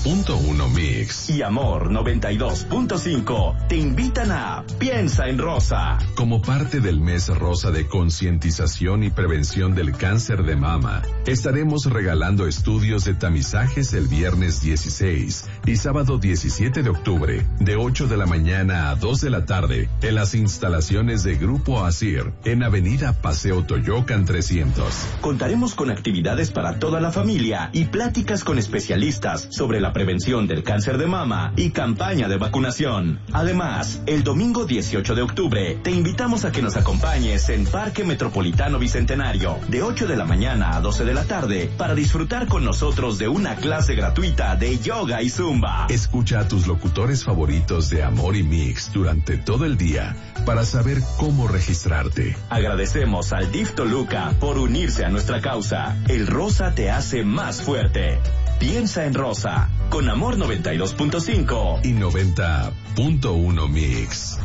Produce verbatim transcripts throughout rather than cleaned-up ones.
punto uno Mix y Amor noventa y dos punto cinco te invitan a Piensa en Rosa. Como parte del mes rosa de concientización y prevención del cáncer de mama, estaremos regalando estudios de tamizajes el viernes dieciséis y sábado diecisiete de octubre, de ocho de la mañana a dos de la tarde, en las instalaciones de Grupo Asir, en Avenida Paseo Toyocan trescientos. Contaremos con actividades para toda la familia y pláticas con especialistas sobre la prevención del cáncer de mama y campaña de vacunación. Además, el domingo dieciocho de octubre te invitamos a que nos acompañes en Parque Metropolitano Bicentenario de ocho de la mañana a doce de la tarde para disfrutar con nosotros de una clase gratuita de yoga y zumba. Escucha a tus locutores favoritos de Amor y Mix durante todo el día para saber cómo registrarte. Agradecemos al D I F Toluca por unirse a nuestra causa. El rosa te hace más fuerte. Piensa en Rosa, con Amor noventa y dos punto cinco y noventa punto uno Mix.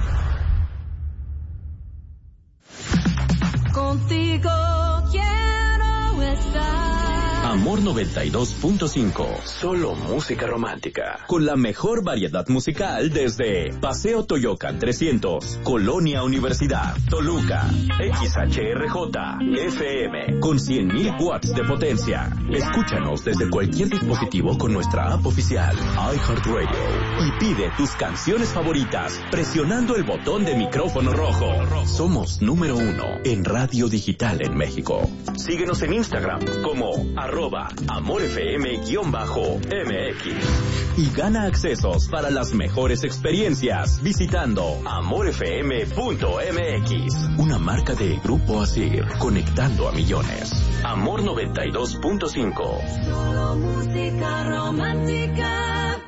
Contigo quiero estar. Amor noventa y dos punto cinco, solo música romántica. Con la mejor variedad musical desde Paseo Toyocan trescientos, Colonia Universidad, Toluca, X H R J, F M, con cien mil watts de potencia. Escúchanos desde cualquier dispositivo con nuestra app oficial, iHeartRadio, y pide tus canciones favoritas presionando el botón de micrófono rojo. Somos número uno en radio digital en México. Síguenos en Instagram como arroba amorfm-M X y gana accesos para las mejores experiencias visitando amorfm punto M X, una marca de Grupo Asir, conectando a millones. Amor noventa y dos punto cinco. Solo música romántica.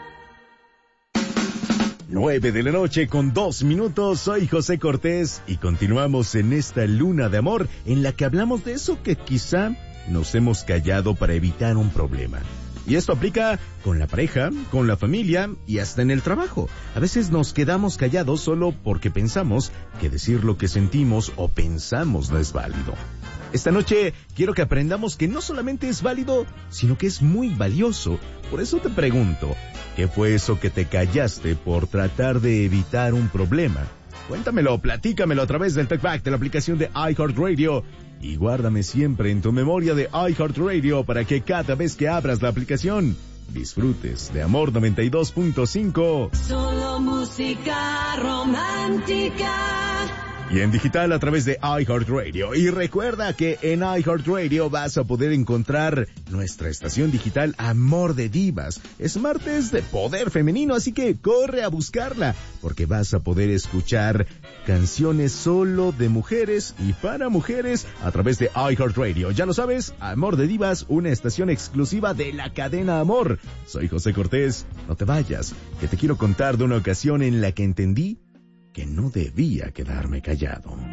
Nueve de la noche con dos minutos, soy José Cortés y continuamos en esta luna de amor en la que hablamos de eso que quizá nos hemos callado para evitar un problema. Y esto aplica con la pareja, con la familia y hasta en el trabajo. A veces nos quedamos callados solo porque pensamos que decir lo que sentimos o pensamos no es válido. Esta noche quiero que aprendamos que no solamente es válido, sino que es muy valioso. Por eso te pregunto, ¿qué fue eso que te callaste por tratar de evitar un problema? Cuéntamelo, platícamelo a través del Talkback de la aplicación de iHeartRadio. Y guárdame siempre en tu memoria de iHeartRadio para que cada vez que abras la aplicación disfrutes de Amor noventa y dos punto cinco. Solo música romántica. Y en digital a través de iHeartRadio. Y recuerda que en iHeartRadio vas a poder encontrar nuestra estación digital Amor de Divas. Es martes de poder femenino, así que corre a buscarla, porque vas a poder escuchar canciones solo de mujeres y para mujeres a través de iHeartRadio. Ya lo sabes, Amor de Divas, una estación exclusiva de la cadena Amor. Soy José Cortés, no te vayas, que te quiero contar de una ocasión en la que entendí que no debía quedarme callado.